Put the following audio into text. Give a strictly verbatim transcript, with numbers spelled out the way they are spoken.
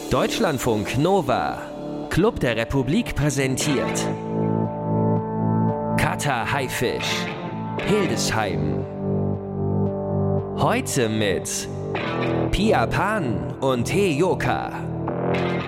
Deutschlandfunk Nova, Club der Republik präsentiert Kater Haifisch, Hildesheim. Heute mit Pia Pan und He Joka.